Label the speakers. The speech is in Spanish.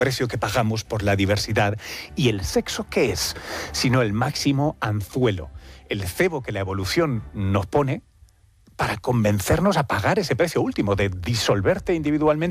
Speaker 1: precio que pagamos por la diversidad. ¿Y el sexo qué es? Sino el máximo anzuelo, el cebo que la evolución nos pone para convencernos a pagar ese precio último de disolverte individualmente